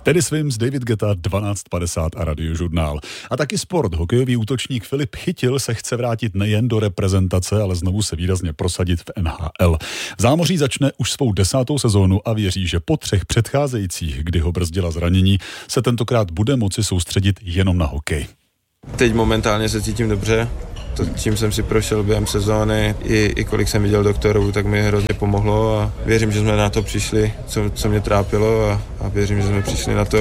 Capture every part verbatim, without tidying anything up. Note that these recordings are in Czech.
Tedy Swims, David Guetta, dvanáct padesát a Radiožurnál. A taky sport. Hokejový útočník Filip Chytil se chce vrátit nejen do reprezentace, ale znovu se výrazně prosadit v N H L. V zámoří začne už svou desátou sezónu a věří, že po třech předcházejících, kdy ho brzdila zranění, se tentokrát bude moci soustředit jenom na hokej. Teď momentálně se cítím dobře. To, čím jsem si prošel během sezóny, i, i kolik jsem viděl doktorů, tak mi hrozně pomohlo a věřím, že jsme na to přišli, co, co mě trápilo a, a věřím, že jsme přišli na to,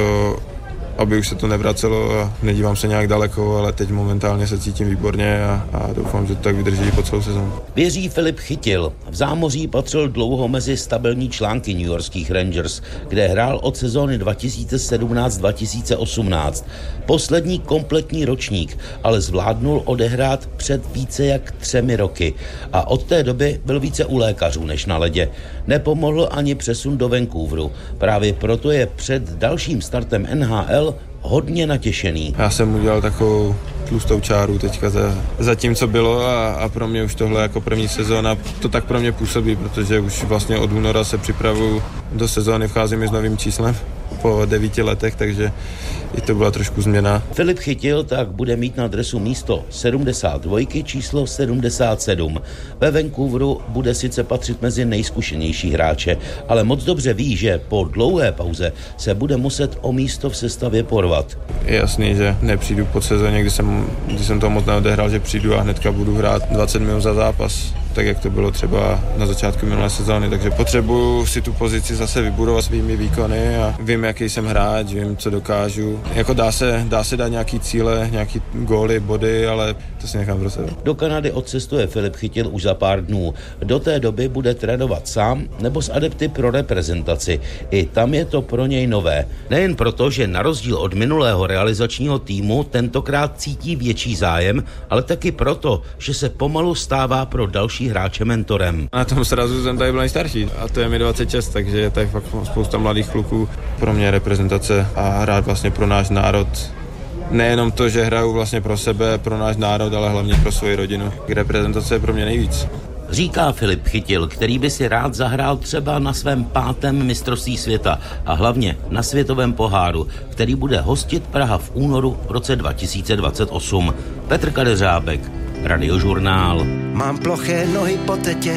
aby už se to nevracelo a nedívám se nějak daleko, ale teď momentálně se cítím výborně a, a doufám, že to tak vydrží po celou sezónu. Věří Filip Chytil. V zámoří patřil dlouho mezi stabilní články newyorských Rangers, kde hrál od sezóny dva tisíce sedmnáct dva tisíce osmnáct. Poslední kompletní ročník, ale zvládnul odehrát před více jak třemi roky a od té doby byl více u lékařů než na ledě. Nepomohl ani přesun do Vancouveru. Právě proto je před dalším startem N H L hodně natěšený. Já jsem udělal takovou tlustou čáru teďka za, za tím, co bylo a, a pro mě už tohle jako první sezóna to tak pro mě působí, protože už vlastně od února se připravuju do sezóny, vcházím i s novým číslem po devíti letech, takže i to byla trošku změna. Filip Chytil tak bude mít na dresu místo sedmdesát dva, číslo sedmdesát sedm. Ve Vancouveru bude sice patřit mezi nejzkušenější hráče, ale moc dobře ví, že po dlouhé pauze se bude muset o místo v sestavě porvat. Je jasný, že nepřijdu po sezóně, kdy jsem, kdy jsem to moc neodehrál, že přijdu a hnedka budu hrát dvacet minut za zápas, tak jak to bylo třeba na začátku minulé sezóny, takže potřebuji si tu pozici zase vybudovat svými výkony a vím, jaký jsem hráč, vím, co dokážu. Jako dá se, dá se dát nějaký cíle, nějaký góly, body, ale to si nechám pro sebe. Do Kanady odcestuje Filip Chytil už za pár dnů. Do té doby bude trénovat sám nebo s adepty pro reprezentaci. I tam je to pro něj nové. Nejen proto, že na rozdíl od minulého realizačního týmu tentokrát cítí větší zájem, ale taky proto, že se pomalu stává pro další hráče mentorem. Na tom srazu jsem tady byl nejstarší a to je mi dvacet šest, takže je tady fakt spousta mladých kluků. Pro mě reprezentace a hrát vlastně pro náš národ. Nejenom to, že hraju vlastně pro sebe, pro náš národ, ale hlavně pro svoji rodinu. Reprezentace je pro mě nejvíc. Říká Filip Chytil, který by si rád zahrál třeba na svém pátém mistrovství světa a hlavně na světovém poháru, který bude hostit Praha v únoru v roce dva tisíce dvacet osm. Petr Kadeřábek, Radiožurnál. Mám ploché nohy po tetě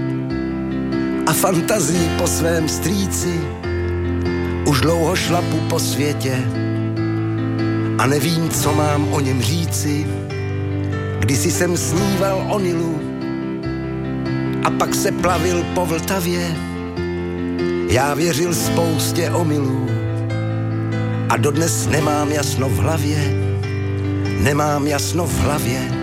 a fantazii po svém strýci. Už dlouho šlapu po světě a nevím, co mám o něm říci. Kdysi jsem sníval o Nilu a pak se plavil po Vltavě. Já věřil spoustě omylů a dodnes nemám jasno v hlavě. Nemám jasno v hlavě.